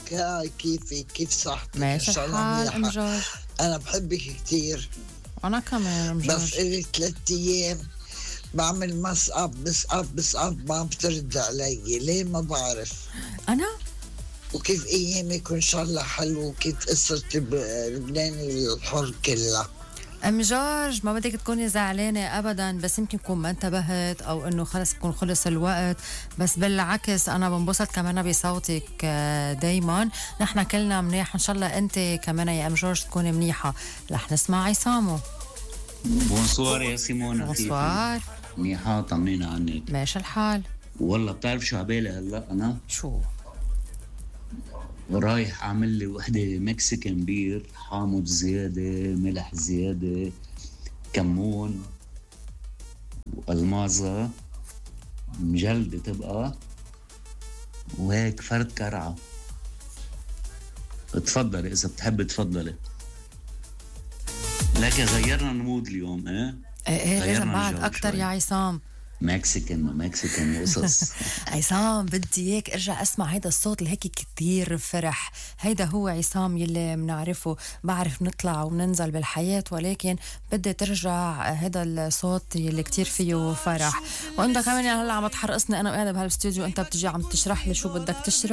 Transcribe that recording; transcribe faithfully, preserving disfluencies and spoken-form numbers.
هاي كيفك؟ كيف صحتك؟ ماشي إن شاء الله الحال منيحة. ام جورج. أنا بحبك كتير، انا كمان ام بس جورج. إلي ثلاث أيام بعمل مسقب مسقب مسقب ما بترد علي، ليه ما بعرف. انا وكيف أيامك وإن شاء الله حلو، وكيف قصة لبنان الحر كلها. ام جورج ما بدك تكوني زعلانه ابدا، بس يمكن يكون ما انتبهت او انه خلص يكون خلص الوقت، بس بالعكس انا بنبسط كمان بصوتك دايما. نحن كلنا منيح، ان شاء الله انت كمان يا ام جورج تكوني منيحه. رح نسمع عصامو. بونسوار يا سيمونا، بونسوار. منيحة، طمنينا عنك. ماشي الحال. والله بتعرف شو عبالي هلا؟ انا شو رايح اعمل لي وحده مكسيكان بير، حامض زياده، ملح زياده، كمون والمازه مجلده تبقى، وهيك فرد كرعه. تفضلي اذا بتحب تفضلي. لكن غيرنا المود اليوم. ايه ايه ايه لازم غيرنا بعد الجو اكتر شوي. يا عصام. مكسيكان مكسيكان وقصص. عصام بدي اياك ارجع اسمع هيدا الصوت اللي هيك كتير فرح. هيدا هو عصام يلي منعرفه. بعرف نطلع وننزل بالحياة، ولكن بدي ترجع هيدا الصوت يلي كتير فيه فرح. وانت كمان هلا عم تحرقصني انا وقاعدة بهالاستوديو، انت بتجي عم تشرح لي شو بدك تشرح.